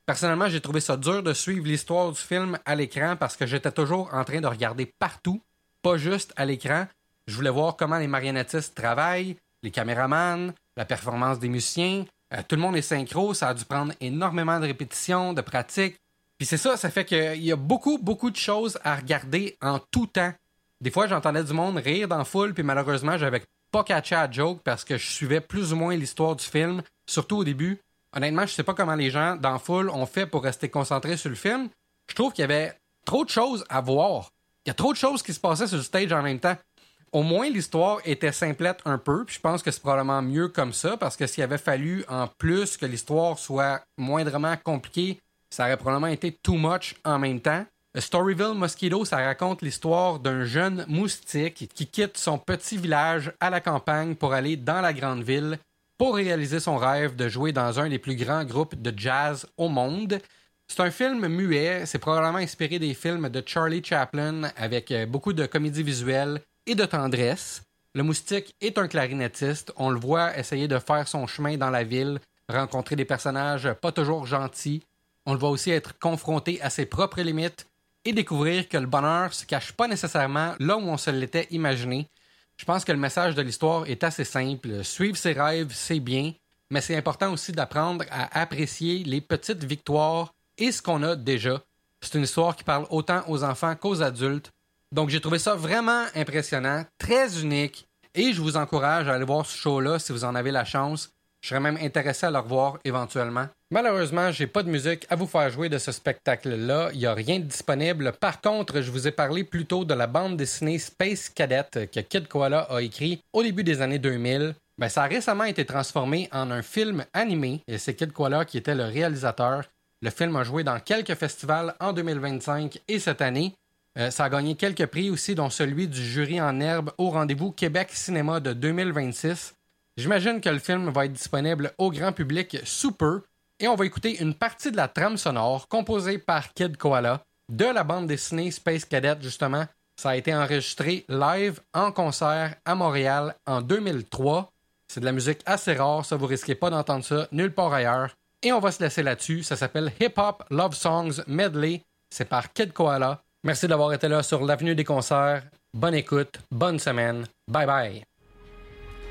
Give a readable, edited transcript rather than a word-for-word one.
Personnellement, j'ai trouvé ça dur de suivre l'histoire du film à l'écran parce que j'étais toujours en train de regarder partout, pas juste à l'écran. Je voulais voir comment les marionnettistes travaillent, les caméramans, la performance des musiciens. Tout le monde est synchro, ça a dû prendre énormément de répétitions, de pratiques. Puis c'est ça, ça fait qu'il y a beaucoup, beaucoup de choses à regarder en tout temps. Des fois, j'entendais du monde rire dans la foule, puis malheureusement, j'avais pas catché à joke parce que je suivais plus ou moins l'histoire du film, surtout au début. Honnêtement, je sais pas comment les gens dans la foule ont fait pour rester concentrés sur le film. Je trouve qu'il y avait trop de choses à voir. Il y a trop de choses qui se passaient sur le stage en même temps. Au moins, l'histoire était simplette un peu, puis je pense que c'est probablement mieux comme ça, parce que s'il avait fallu en plus que l'histoire soit moindrement compliquée, ça aurait probablement été too much en même temps. Storyville Mosquito, ça raconte l'histoire d'un jeune moustique qui quitte son petit village à la campagne pour aller dans la grande ville pour réaliser son rêve de jouer dans un des plus grands groupes de jazz au monde. C'est un film muet, c'est probablement inspiré des films de Charlie Chaplin avec beaucoup de comédie visuelle et de tendresse. Le moustique est un clarinettiste, on le voit essayer de faire son chemin dans la ville, rencontrer des personnages pas toujours gentils. On le voit aussi être confronté à ses propres limites et découvrir que le bonheur se cache pas nécessairement là où on se l'était imaginé. Je pense que le message de l'histoire est assez simple. Suivre ses rêves, c'est bien, mais c'est important aussi d'apprendre à apprécier les petites victoires et ce qu'on a déjà. C'est une histoire qui parle autant aux enfants qu'aux adultes. Donc j'ai trouvé ça vraiment impressionnant, très unique, et je vous encourage à aller voir ce show-là si vous en avez la chance. Je serais même intéressé à le revoir éventuellement. Malheureusement, j'ai pas de musique à vous faire jouer de ce spectacle-là. Il n'y a rien de disponible. Par contre, je vous ai parlé plus tôt de la bande dessinée Space Cadet que Kid Koala a écrit au début des années 2000. Ça a récemment été transformé en un film animé et c'est Kid Koala qui était le réalisateur. Le film a joué dans quelques festivals en 2025 et cette année. Ça a gagné quelques prix aussi, dont celui du jury en herbe au rendez-vous Québec Cinéma de 2026. J'imagine que le film va être disponible au grand public sous peu et on va écouter une partie de la trame sonore composée par Kid Koala de la bande dessinée Space Cadet, justement. Ça a été enregistré live en concert à Montréal en 2003. C'est de la musique assez rare, ça vous risquez pas d'entendre ça nulle part ailleurs. Et on va se laisser là-dessus. Ça s'appelle Hip Hop Love Songs Medley. C'est par Kid Koala. Merci d'avoir été là sur l'Avenue des Concerts. Bonne écoute, bonne semaine. Bye bye.